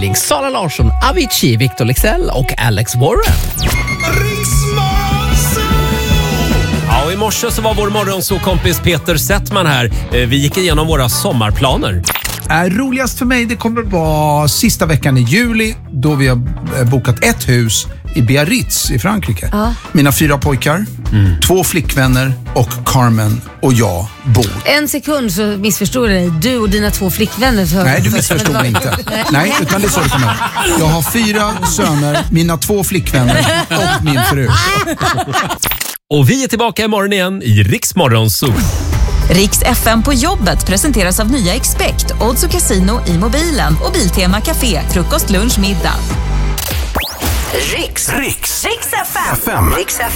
Billing, Sara Larsson, Avicii, Victor Leksell och Alex Warren. Ja, i morse så var vår morgonsåkompis Peter Settman här. Vi gick igenom våra sommarplaner. Roligast för mig det kommer vara sista veckan i juli då vi har bokat ett hus i Biarritz i Frankrike. Mina 4 pojkar, 2 flickvänner och Carmen och jag bor. En sekund så missförstod jag dig. Du och dina 2 flickvänner. Nej, du missförstod mig inte. Nej, utan det är så det kommer. Jag har 4 söner, mina 2 flickvänner och min fru. Och vi är tillbaka imorgon igen i Riks Morgonzoo. Riks FM på jobbet presenteras av nya Expect, Odds och Casino i mobilen och Biltema Café, frukost, lunch, middag. Riks FM.